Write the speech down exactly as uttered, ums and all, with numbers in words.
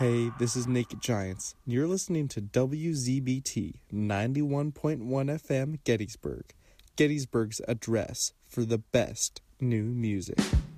Hey, this is Naked Giants. You're listening to W Z B T ninety-one point one F M Gettysburg, Gettysburg's address for the best new music.